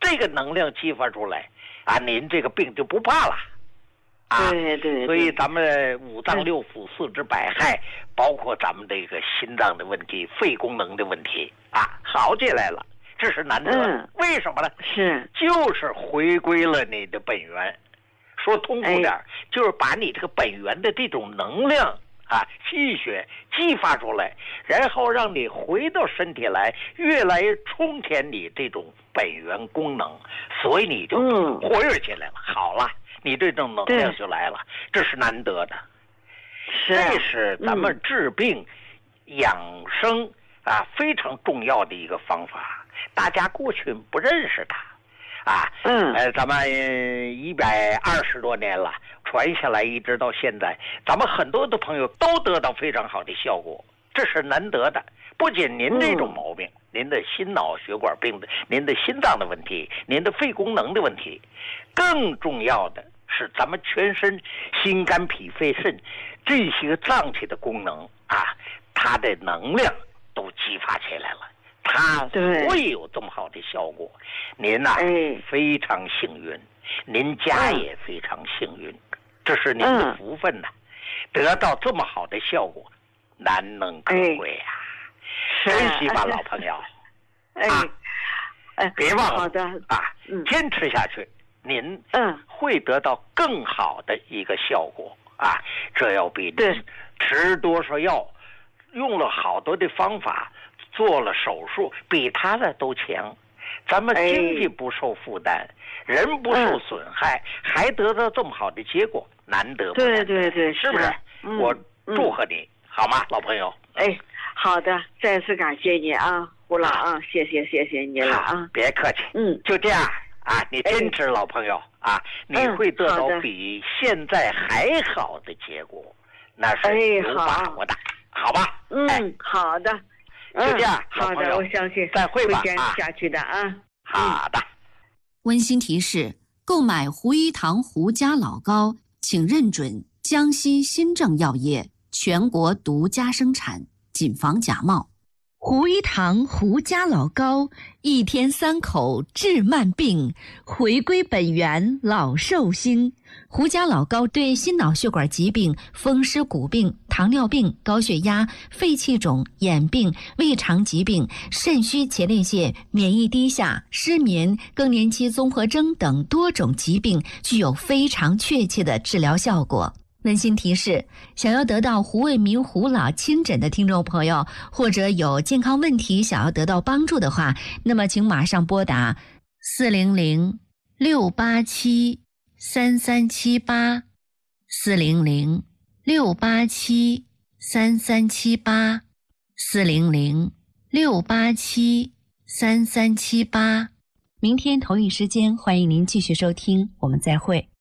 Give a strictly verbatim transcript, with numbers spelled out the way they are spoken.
这个能量激发出来啊，您这个病就不怕了。啊， 对对对， 所以咱们五脏六腑、四肢百骸，包括咱们这个心脏的问题、肺功能的问题啊，好起来了，这是难得。嗯、为什么呢？ 是， 就是回归了你的本源。说通俗点、哎，就是把你这个本源的这种能量啊、气血激发出来，然后让你回到身体来，越来越充填你这种本源功能，所以你就活跃起来了。嗯、好了。你这种能量就来了，这是难得的。 是啊、 这是咱们治病、嗯、养生啊非常重要的一个方法。大家过去不认识它，啊， 嗯， 呃，咱们一百二十多年了，传下来一直到现在，咱们很多的朋友都得到非常好的效果，这是难得的。不仅您这种毛病，嗯、您的心脑血管病的，您的心脏的问题，您的肺功能的问题，更重要的是咱们全身心肝脾肺肾这些脏器的功能啊，它的能量都激发起来了，它会有这么好的效果。您呐、啊哎，非常幸运，您家也非常幸运，嗯、这是您的福分呐、啊嗯，得到这么好的效果，难能可贵呀、啊。哎珍惜吧，老朋友。 哎， 啊、 哎， 别忘了好的啊， 嗯， 坚持下去，您嗯会得到更好的一个效果啊！这要比您吃多少药、用了好多的方法、做了手术，比他的都强。咱们经济不受负担，哎、人不受损害、嗯，还得到这么好的结果，难得不难得？ 对对对， 是不是？ 嗯、 我祝贺你、嗯，好吗，老朋友？ 哎。好的，再次感谢你啊，胡老啊，谢谢谢谢你了啊， 别客气， 嗯， 就这样啊，你坚持，老朋友、哎、啊，你会得到比现在还好的结果，嗯、那是有把握的， 哎、 好, 好吧？ 嗯，哎、好的， 就这样， 嗯、好的，我相信再会吧， 会坚持下去的啊。 啊好的。 温馨提示：购买胡一堂胡家老膏，请认准江西新政药业全国独家生产。谨防假冒。胡一堂胡家老膏，一天三口治慢病，回归本源老寿星。胡家老膏对心脑血管疾病、风湿骨病、糖尿病、高血压、肺气肿、眼病、胃肠疾病、肾虚前列腺、免疫低下、失眠、更年期综合征等多种疾病具有非常确切的治疗效果。温馨提示：想要得到胡卫民胡老亲诊的听众朋友，或者有健康问题想要得到帮助的话，那么请马上拨打四零零六八七三三七八四零零六八七三三七八四零零六八七三三七八。明天同一时间，欢迎您继续收听，我们再会。